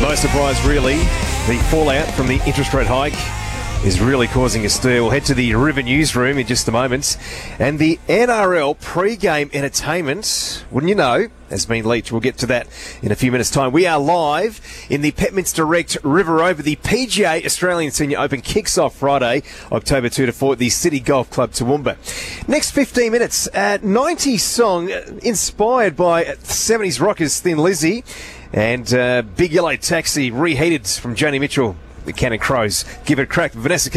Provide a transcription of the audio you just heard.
No surprise, really. The fallout from the interest rate hike is really causing a stir. We'll head to the River newsroom in just a moment. And the NRL pre-game entertainment, wouldn't you know, has been leaked. We'll get to that in a few minutes' time. We are live in the Petminster Direct River Over. The PGA Australian Senior Open kicks off Friday, October 2 to 4 at the City Golf Club, Toowoomba. Next 15 minutes, 90s song inspired by 70s rockers Thin Lizzy and Big Yellow Taxi reheated from Joni Mitchell, the Cannon Crows. Give it a crack. Vanessa